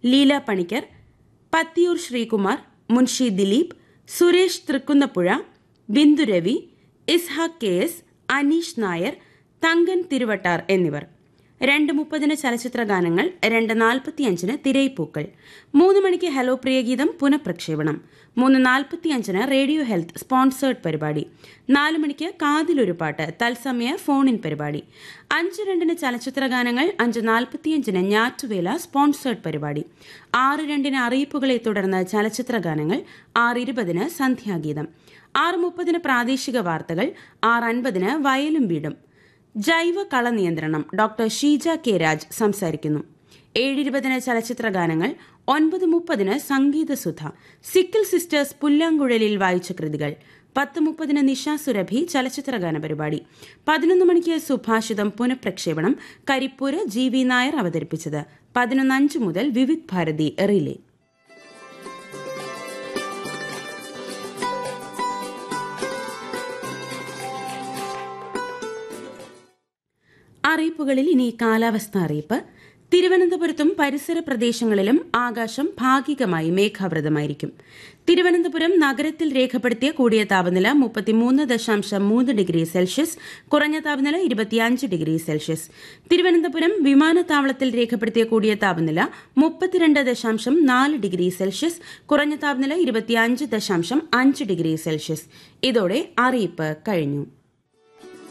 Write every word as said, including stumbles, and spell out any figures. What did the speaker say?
Leela Panicker, Pathiyoor Sreekumar, Munshi Dileep, Suresh Thrikkunnapuzha, Bindu Ravi, Ishaq K S, Aneesh Nair, Thankan Thiruvattar എന്നിവർ. രണ്ട് മുപ്പതിന് ചലച്ചിത്ര ഗാനങ്ങൾ, രണ്ട് നാൽപ്പത്തിയഞ്ചിന് തിരയിപ്പൂക്കൾ, മൂന്ന് മണിക്ക് ഹലോ പ്രിയഗീതം പുനഃപ്രക്ഷേപണം, മൂന്ന് നാൽപ്പത്തിയഞ്ചിന് റേഡിയോ ഹെൽത്ത് സ്പോൺസേർഡ് പരിപാടി, നാല് മണിക്ക് കാതിലൊരു പാട്ട് തത്സമയ ഫോൺ ഇൻ പരിപാടി, അഞ്ച് രണ്ടിന് ചലച്ചിത്ര ഗാനങ്ങൾ, അഞ്ച് നാൽപ്പത്തിയഞ്ചിന് ഞാറ്റുവേല സ്പോൺസേർഡ് പരിപാടി, ആറ് രണ്ടിന് അറിയിപ്പുകളെ തുടർന്ന് ചലച്ചിത്ര ഗാനങ്ങൾ, ആറ് ഇരുപതിന് സന്ധ്യാഗീതം, ആറ് മുപ്പതിന് പ്രാദേശിക വാർത്തകൾ, ആറ് അൻപതിന് വയലും വീടും. ജൈവ കള നിയന്ത്രണം ഡോക്ടർ ഷീജ കെ രാജ് സംസാരിക്കുന്നു. ഏഴിരുപതിന് ചലച്ചിത്ര ഗാനങ്ങൾ, ഒൻപത് മുപ്പതിന് സംഗീതസുധ, സിക്കിൾ സിസ്റ്റേഴ്സ് പുല്ലാങ്കുഴലിൽ വായിച്ച കൃതികൾ, പത്ത് മുപ്പതിന് നിഷ സുരഭി ചലച്ചിത്ര ഗാന പരിപാടി, പതിനൊന്ന് മണിക്ക് സുഭാഷിതം പുനഃപ്രക്ഷേപണം, കരിപ്പൂര് ജി വി നായർ അവതരിപ്പിച്ചത്, പതിനൊന്ന് അഞ്ച് മുതൽ വിവിധ് ഭാരതി റിലേ. അറിയിപ്പുകളിൽ ഇനി കാലാവസ്ഥ അറിയിപ്പ്. തിരുവനന്തപുരത്തും പരിസര പ്രദേശങ്ങളിലും ആകാശം ഭാഗികമായി മേഘാവൃതമായിരിക്കും. തിരുവനന്തപുരം നഗരത്തിൽ രേഖപ്പെടുത്തിയ കൂടിയ താപനില മുപ്പത്തിമൂന്ന് ദശാംശം മൂന്ന് ഡിഗ്രി സെൽഷ്യസ്, കുറഞ്ഞ താപനില ഇരുപത്തിയഞ്ച് ഡിഗ്രി സെൽഷ്യസ്. തിരുവനന്തപുരം വിമാനത്താവളത്തിൽ രേഖപ്പെടുത്തിയ കൂടിയ താപനില മുപ്പത്തിരണ്ട് ദശാംശം നാല് ഡിഗ്രി സെൽഷ്യസ്, കുറഞ്ഞ താപനില ഇരുപത്തിയഞ്ച് ദശാംശം അഞ്ച് ഡിഗ്രി സെൽഷ്യസ്. ഇതോടെ അറിയിപ്പ് കഴിഞ്ഞു.